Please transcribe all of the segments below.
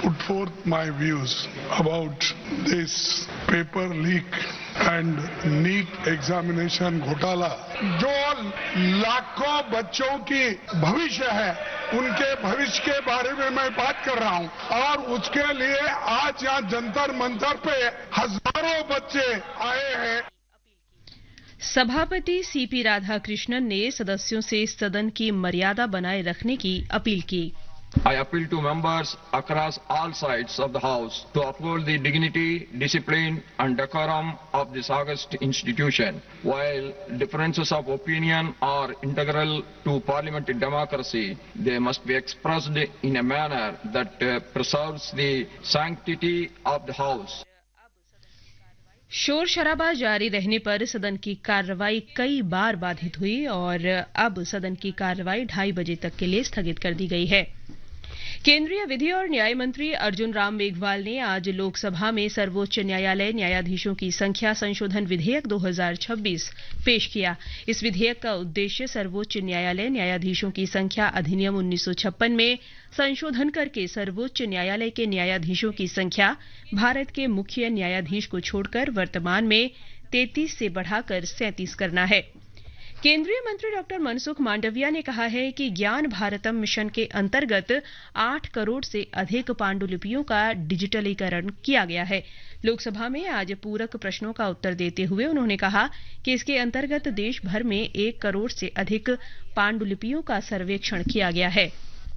put forth my views about this paper leak and NEET examination घोटाला। जो लाखों बच्चों की भविष्य है, उनके भविष्य के बारे में मैं बात कर रहा हूं और उसके लिए आज यहाँ जंतर मंतर पे हजारों बच्चे आए हैं। सभापति सीपी राधाकृष्णन ने सदस्यों से सदन की मर्यादा बनाए रखने की अपील की। I appeal to members across all sides of the House to uphold the dignity, discipline and decorum of this august institution. While differences of opinion are integral to parliamentary democracy, they must be expressed in a manner that preserves the sanctity of the House. शोर शराबा जारी रहने पर सदन की कार्रवाई कई बार बाधित हुई और अब सदन की कार्रवाई 2:30 बजे तक के लिए स्थगित कर दी गई है। केंद्रीय विधि और न्याय मंत्री अर्जुन राम मेघवाल ने आज लोकसभा में सर्वोच्च न्यायालय न्यायाधीशों की संख्या संशोधन विधेयक 2026 पेश किया। इस विधेयक का उद्देश्य सर्वोच्च न्यायालय न्यायाधीशों की संख्या अधिनियम 1956 में संशोधन करके सर्वोच्च न्यायालय के न्यायाधीशों की संख्या भारत के मुख्य न्यायाधीश को छोड़कर वर्तमान में 33 से बढ़ाकर 37 करना है। केंद्रीय मंत्री डॉक्टर मनसुख मांडविया ने कहा है कि ज्ञान भारतम मिशन के अंतर्गत 8 करोड़ से अधिक पांडुलिपियों का डिजिटलीकरण किया गया है। लोकसभा में आज पूरक प्रश्नों का उत्तर देते हुए उन्होंने कहा कि इसके अंतर्गत देश भर में 1 करोड़ से अधिक पांडुलिपियों का सर्वेक्षण किया गया है।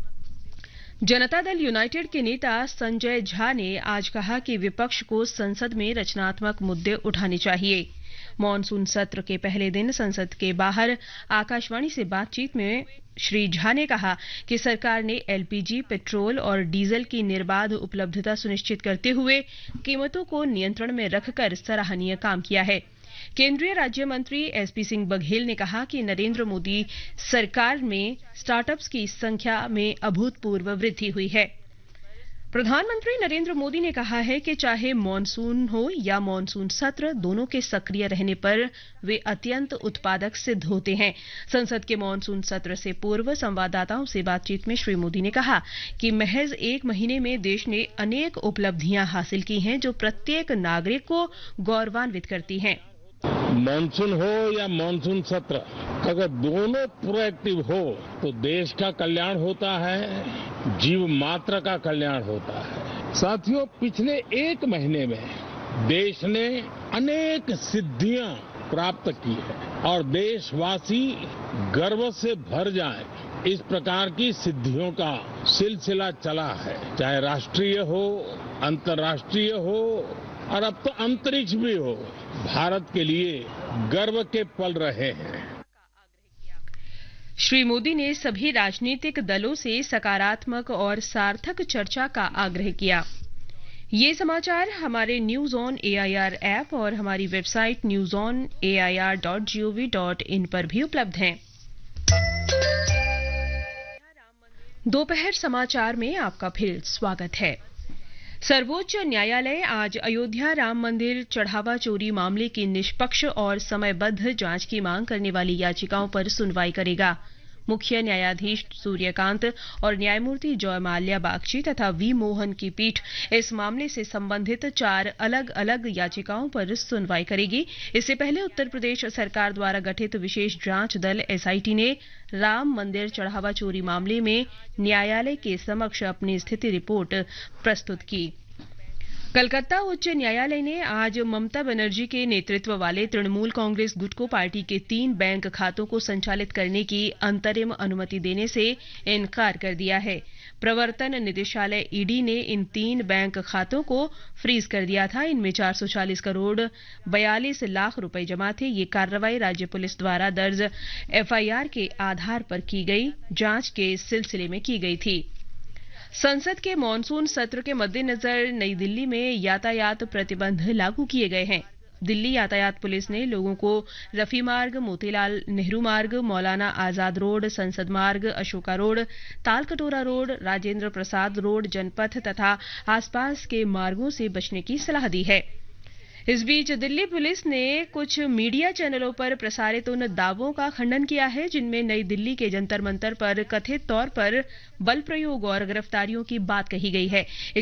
जनता दल यूनाइटेड के नेता संजय झा ने आज कहा कि विपक्ष को संसद में रचनात्मक मुद्दे उठाने चाहिए। मॉनसून सत्र के पहले दिन संसद के बाहर आकाशवाणी से बातचीत में श्री झा ने कहा कि सरकार ने एलपीजी, पेट्रोल और डीजल की निर्बाध उपलब्धता सुनिश्चित करते हुए कीमतों को नियंत्रण में रखकर सराहनीय काम किया है। केंद्रीय राज्य मंत्री एसपी सिंह बघेल ने कहा कि नरेंद्र मोदी सरकार में स्टार्टअप्स की संख्या में अभूतपूर्व वृद्धि हुई है। प्रधानमंत्री नरेंद्र मोदी ने कहा है कि चाहे मॉनसून हो या मॉनसून सत्र, दोनों के सक्रिय रहने पर वे अत्यंत उत्पादक सिद्ध होते हैं। संसद के मॉनसून सत्र से पूर्व संवाददाताओं से बातचीत में श्री मोदी ने कहा कि महज 1 महीने में देश ने अनेक उपलब्धियां हासिल की हैं जो प्रत्येक नागरिक को गौरवान्वित करती हैं। मॉनसून हो या मॉनसून सत्र, अगर दोनों प्रोएक्टिव हो तो देश का कल्याण होता है, जीव मात्र का कल्याण होता है। साथियों, पिछले 1 महीने में देश ने अनेक सिद्धियां प्राप्त की है और देशवासी गर्व से भर जाएं, इस प्रकार की सिद्धियों का सिलसिला चला है। चाहे राष्ट्रीय हो, अंतर्राष्ट्रीय हो और अब तो अंतरिक्ष भी हो, भारत के लिए गर्व के पल रहे हैं। श्री मोदी ने सभी राजनीतिक दलों से सकारात्मक और सार्थक चर्चा का आग्रह किया। ये समाचार हमारे न्यूज ऑन एआईआर ऐप और हमारी वेबसाइट newsonair.gov.in पर भी उपलब्ध हैं। दोपहर समाचार में आपका फिर स्वागत है। सर्वोच्च न्यायालय आज अयोध्या राम मंदिर चढ़ावा चोरी मामले की निष्पक्ष और समयबद्ध जांच की मांग करने वाली याचिकाओं पर सुनवाई करेगा। मुख्य न्यायाधीश सूर्यकांत और न्यायमूर्ति जय माल्या बागची तथा वी मोहन की पीठ इस मामले से संबंधित 4 अलग-अलग याचिकाओं पर सुनवाई करेगी। इससे पहले उत्तर प्रदेश सरकार द्वारा गठित विशेष जांच दल एसआईटी ने राम मंदिर चढ़ावा चोरी मामले में न्यायालय के समक्ष अपनी स्थिति रिपोर्ट प्रस्तुत की। कलकत्ता उच्च न्यायालय ने आज ममता बनर्जी के नेतृत्व वाले तृणमूल कांग्रेस गुट को पार्टी के 3 बैंक खातों को संचालित करने की अंतरिम अनुमति देने से इनकार कर दिया है। प्रवर्तन निदेशालय ईडी ने इन 3 बैंक खातों को फ्रीज कर दिया था। इनमें 440 करोड़ 42 लाख रुपए जमा थे। ये कार्रवाई राज्य पुलिस द्वारा दर्ज एफआईआर के आधार पर की गई जांच के सिलसिले में की गई थी। संसद के मॉनसून सत्र के मद्देनजर नई दिल्ली में यातायात प्रतिबंध लागू किए गए हैं। दिल्ली यातायात पुलिस ने लोगों को रफी मार्ग, मोतीलाल नेहरू मार्ग, मौलाना आजाद रोड, संसद मार्ग, Ashoka road, Talkatora road, Rajendra Prasad road, जनपथ तथा आसपास के मार्गों से बचने की सलाह दी है। इस बीच दिल्ली पुलिस ने कुछ मीडिया चैनलों पर प्रसारित उन दावों का खंडन किया है जिनमें नई दिल्ली के जंतर मंतर पर कथित तौर पर बल प्रयोग और गिरफ्तारियों की बात कही गई है।